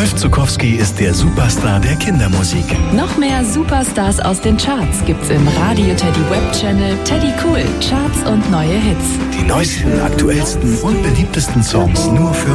Rolf Zuckowski ist der Superstar der Kindermusik. Noch mehr Superstars aus den Charts gibt's im Radio Teddy Web Channel Teddy Cool. Charts und neue Hits. Die neuesten, aktuellsten und beliebtesten Songs nur für